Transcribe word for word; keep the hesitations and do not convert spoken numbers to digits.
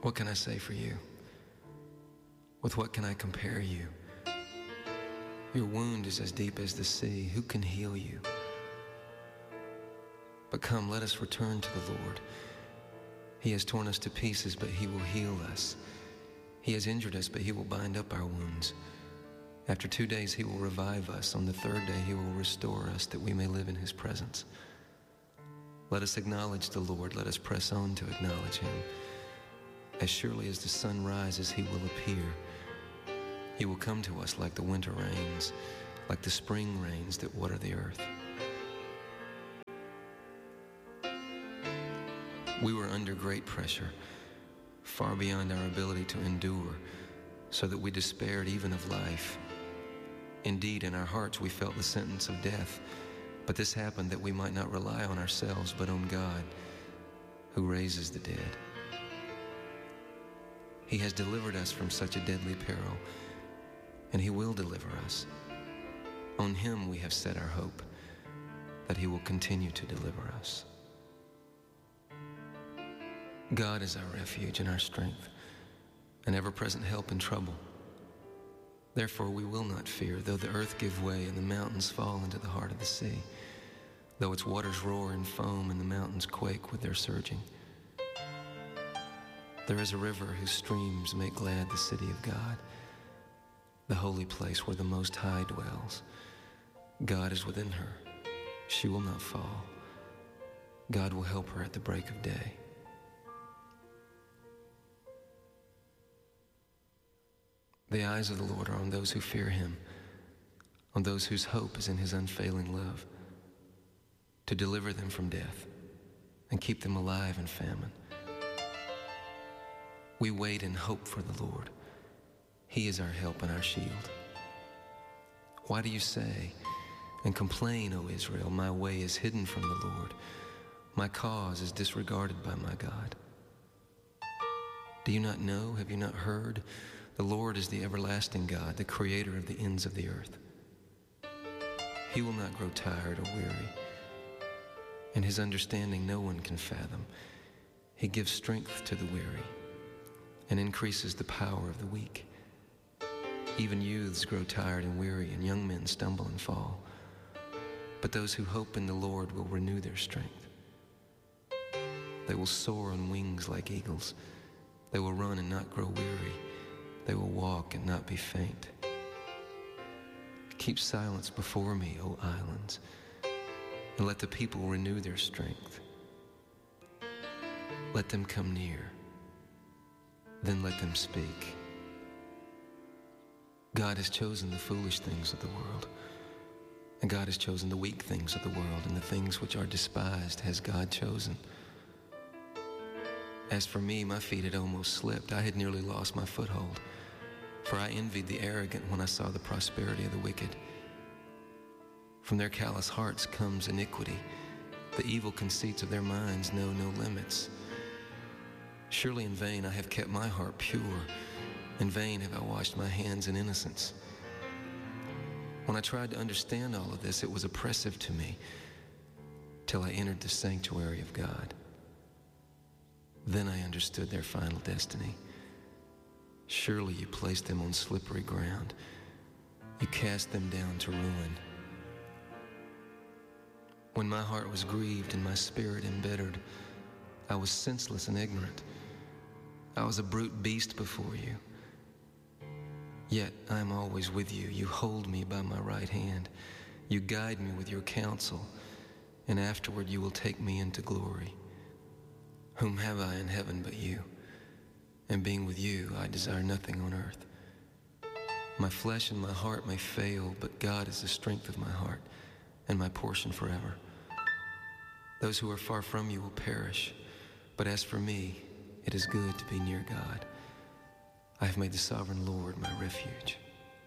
What can I say for you? With what can I compare you? Your wound is as deep as the sea. Who can heal you? But come, let us return to the Lord. He has torn us to pieces, but he will heal us. He has injured us, but he will bind up our wounds. After two days, he will revive us. On the third day, he will restore us, that we may live in his presence. Let us acknowledge the Lord. Let us press on to acknowledge him. As surely as the sun rises, he will appear. He will come to us like the winter rains, like the spring rains that water the earth. We were under great pressure, far beyond our ability to endure, so that we despaired even of life. Indeed, in our hearts we felt the sentence of death, but this happened that we might not rely on ourselves, but on God, who raises the dead. He has delivered us from such a deadly peril, and he will deliver us. On him we have set our hope, that he will continue to deliver us. God is our refuge and our strength, an ever-present help in trouble. Therefore we will not fear, though the earth give way and the mountains fall into the heart of the sea, though its waters roar and foam and the mountains quake with their surging. There is a river whose streams make glad the city of God, the holy place where the Most High dwells. God is within her. She will not fall. God will help her at the break of day. The eyes of the Lord are on those who fear him, on those whose hope is in his unfailing love, to deliver them from death and keep them alive in famine. We wait and hope for the Lord. He is our help and our shield. Why do you say and complain, O Israel, my way is hidden from the Lord, my cause is disregarded by my God? Do you not know? Have you not heard? The Lord is the everlasting God, the creator of the ends of the earth. He will not grow tired or weary, and his understanding no one can fathom. He gives strength to the weary and increases the power of the weak. Even youths grow tired and weary, and young men stumble and fall. But those who hope in the Lord will renew their strength. They will soar on wings like eagles. They will run and not grow weary. They will walk and not be faint. Keep silence before me, O islands, and let the people renew their strength. Let them come near, then let them speak. God has chosen the foolish things of the world, and God has chosen the weak things of the world, and the things which are despised has God chosen. As for me, my feet had almost slipped. I had nearly lost my foothold, for I envied the arrogant when I saw the prosperity of the wicked. From their callous hearts comes iniquity. The evil conceits of their minds know no limits. Surely in vain I have kept my heart pure. In vain have I washed my hands in innocence. When I tried to understand all of this, it was oppressive to me, till I entered the sanctuary of God. Then I understood their final destiny. Surely you placed them on slippery ground. You cast them down to ruin. When my heart was grieved and my spirit embittered, I was senseless and ignorant. I was a brute beast before you. Yet I am always with you. You hold me by my right hand. You guide me with your counsel, and afterward you will take me into glory. Whom have I in heaven but you? And being with you, I desire nothing on earth. My flesh and my heart may fail, but God is the strength of my heart and my portion forever. Those who are far from you will perish, but as for me, it is good to be near God. I have made the sovereign Lord my refuge.